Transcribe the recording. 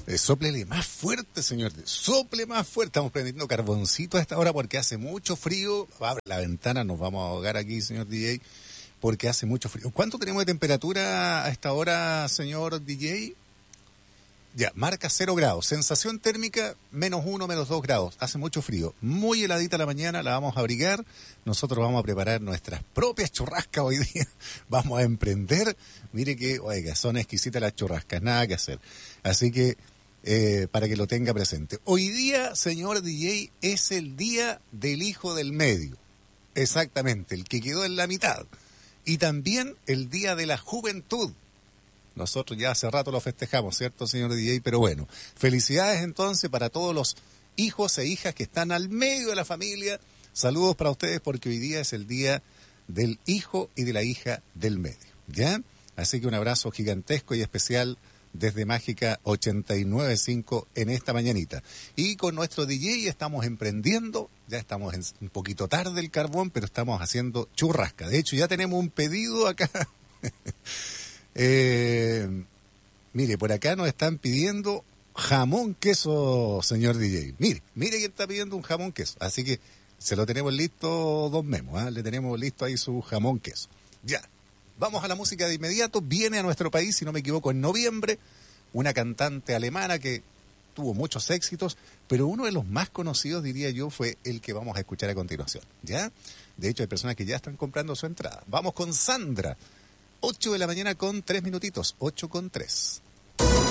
Sóplele más fuerte, señor. Sople más fuerte. Estamos prendiendo carboncito a esta hora porque hace mucho frío. Abre la ventana, nos vamos a ahogar aquí, señor DJ, porque hace mucho frío. ¿Cuánto tenemos de temperatura a esta hora, señor DJ? Ya, marca 0 grados. Sensación térmica, -1, -2 grados. Hace mucho frío. Muy heladita la mañana, la vamos a abrigar. Nosotros vamos a preparar nuestras propias churrascas hoy día. Vamos a emprender. Mire que, oiga, son exquisitas las churrascas, nada que hacer. Así que, para que lo tenga presente. Hoy día, señor DJ, es el día del hijo del medio. Exactamente, el que quedó en la mitad. Y también el día de la juventud. Nosotros ya hace rato lo festejamos, ¿cierto, señor DJ? Pero bueno, felicidades entonces para todos los hijos e hijas que están al medio de la familia. Saludos para ustedes porque hoy día es el día del hijo y de la hija del medio, ¿ya? Así que un abrazo gigantesco y especial desde Mágica 89.5 en esta mañanita. Y con nuestro DJ estamos emprendiendo, ya estamos un poquito tarde el carbón, pero estamos haciendo churrasca. De hecho, ya tenemos un pedido acá. Mire, por acá nos están pidiendo jamón queso, señor DJ. Mire quién está pidiendo un jamón queso. Así que se lo tenemos listo, don Memo, ¿eh? Le tenemos listo ahí su jamón queso. Ya. Vamos a la música de inmediato. Viene a nuestro país, si no me equivoco, en noviembre, una cantante alemana que tuvo muchos éxitos, pero uno de los más conocidos, diría yo, fue el que vamos a escuchar a continuación, ¿ya? De hecho, hay personas que ya están comprando su entrada. Vamos con Sandra. 8 de la mañana con 3 minutitos. 8 con 3.